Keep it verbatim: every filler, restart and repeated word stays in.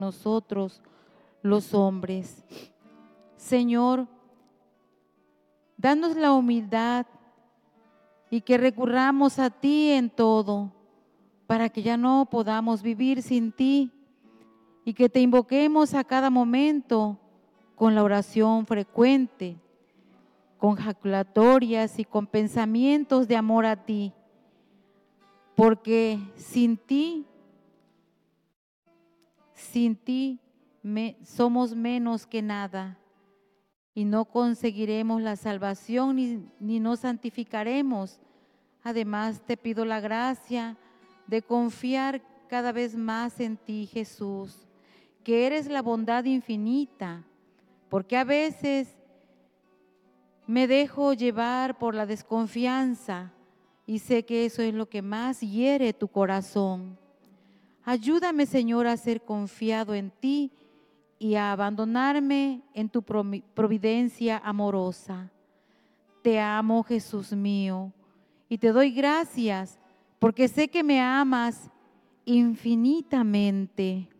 nosotros los hombres. Señor, danos la humildad y que recurramos a ti en todo, para que ya no podamos vivir sin ti y que te invoquemos a cada momento con la oración frecuente, con jaculatorias y con pensamientos de amor a ti, porque sin ti, sin ti me, somos menos que nada y no conseguiremos la salvación ni, ni nos santificaremos. Además, te pido la gracia de confiar cada vez más en ti, Jesús, que eres la bondad infinita, porque a veces me dejo llevar por la desconfianza y sé que eso es lo que más hiere tu corazón. Ayúdame, Señor, a ser confiado en ti y a abandonarme en tu providencia amorosa. Te amo, Jesús mío, y te doy gracias porque sé que me amas infinitamente.